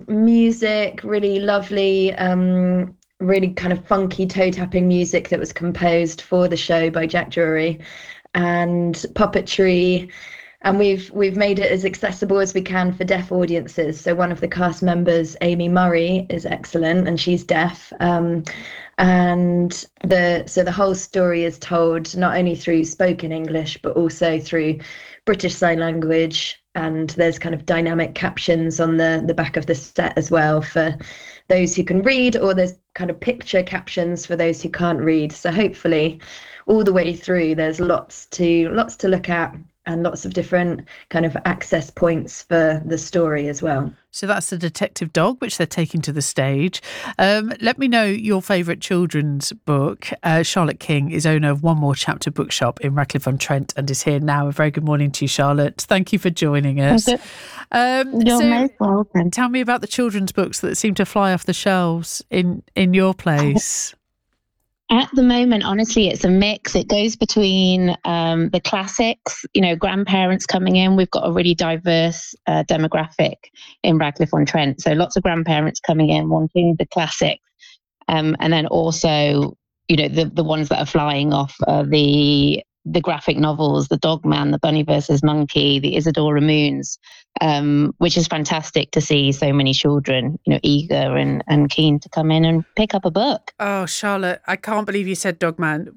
music, really lovely, really kind of funky toe tapping music that was composed for the show by Jack Drury, and puppetry. And we've made it as accessible as we can for deaf audiences. So one of the cast members, Amy Murray, is excellent, and she's deaf. And the whole story is told not only through spoken English but also through British Sign Language, and there's kind of dynamic captions on the back of the set as well for those who can read, or there's kind of picture captions for those who can't read. So hopefully all the way through there's lots to look at, and lots of different kind of access points for the story as well. So that's The Detective Dog, which they're taking to the stage. Let me know your favourite children's book. Charlotte King is owner of One More Chapter Bookshop in Radcliffe-on-Trent and is here now. A very good morning to you, Charlotte. Thank you for joining us. You're most welcome. Tell me about the children's books that seem to fly off the shelves in your place. At the moment, honestly, it's a mix. It goes between the classics, grandparents coming in. We've got a really diverse demographic in Radcliffe-on-Trent. So lots of grandparents coming in wanting the classics. And then also, the ones that are flying off are the graphic novels, The Dog Man, The Bunny versus Monkey, The Isadora Moons, which is fantastic to see so many children, eager and keen to come in and pick up a book. Oh, Charlotte, I can't believe you said Dog Man.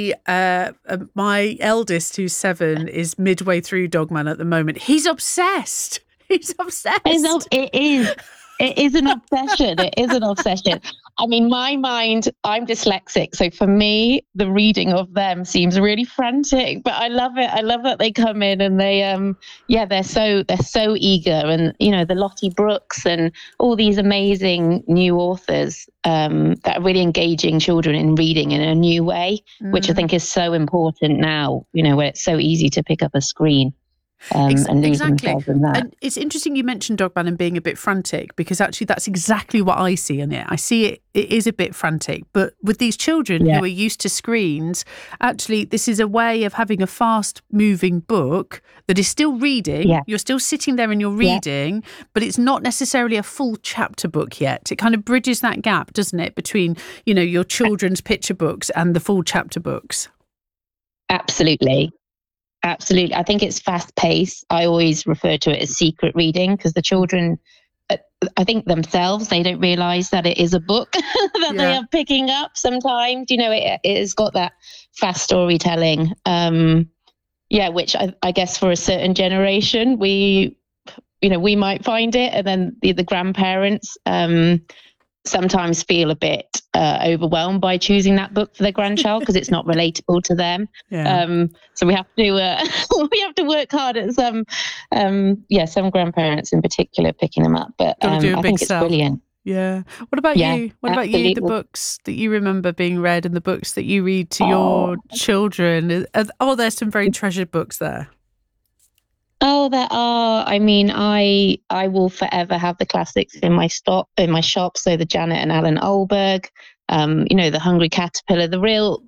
My eldest, who's 7, is midway through Dog Man at the moment. He's obsessed. He's obsessed. It is. It is an obsession. It is an obsession. I mean, my mind, I'm dyslexic. So for me, the reading of them seems really frantic, but I love it. I love that they come in and they, they're so eager. And, the Lottie Brooks and all these amazing new authors that are really engaging children in reading in a new way, which I think is so important now, where it's so easy to pick up a screen. And lose themselves in that. And it's interesting you mentioned Dogman and being a bit frantic, because actually that's exactly what I see in it. I see it is a bit frantic, but with these children who are used to screens, actually this is a way of having a fast moving book that is still reading. Yeah. You're still sitting there and you're reading, but it's not necessarily a full chapter book yet. It kind of bridges that gap, doesn't it, between, your children's picture books and the full chapter books? Absolutely. Absolutely. I think it's fast paced. I always refer to it as secret reading, because the children, I think themselves, they don't realise that it is a book that they are picking up sometimes. It has got that fast storytelling, which I guess for a certain generation, we might find it. And then the grandparents sometimes feel a bit overwhelmed by choosing that book for their grandchild, because it's not relatable to them. So we have to work hard at some grandparents in particular picking them up. But I think it's brilliant. Yeah. What about you? What about you? The books that you remember being read and the books that you read to your children? There's some very treasured books there. Oh, there are. I mean, I will forever have the classics in my shop. So the Janet and Alan Olberg, the Hungry Caterpillar, the real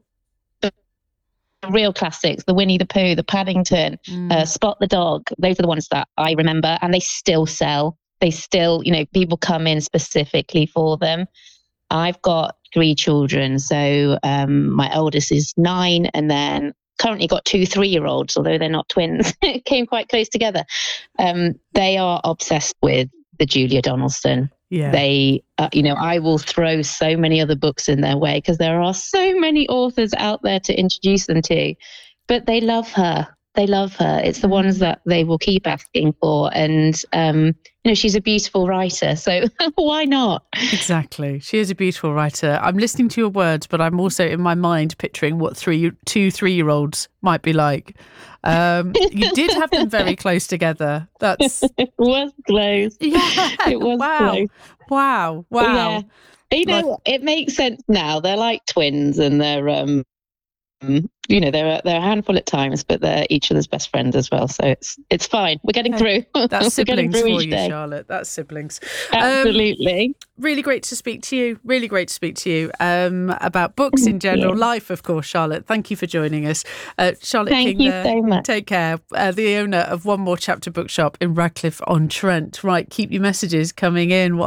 classics, the Winnie the Pooh, the Paddington, Spot the Dog. Those are the ones that I remember, and they still sell. They still, people come in specifically for them. I've got 3 children, so my oldest is 9, and then currently got 2 3-year-olds, although they're not twins. It came quite close together. They are obsessed with the Julia Donaldson. Yeah. They, I will throw so many other books in their way, because there are so many authors out there to introduce them to, but they love her. They love her. It's the ones that they will keep asking for. And, she's a beautiful writer, so why not? Exactly. She is a beautiful writer. I'm listening to your words, but I'm also in my mind picturing what 2 3-year-olds might be like. You did have them very close together. It was close. Yeah. It was close. Wow. Yeah. It makes sense now. They're like twins, and they're they're a handful at times, but they're each other's best friend as well. So it's fine. We're getting through. That's siblings for you, day. Charlotte. That's siblings. Absolutely. Really great to speak to you. Really great to speak to you about books in general, life, of course, Charlotte. Thank you for joining us. Charlotte King, you so much. Take care. The owner of One More Chapter Bookshop in Radcliffe-on-Trent. Right, keep your messages coming in.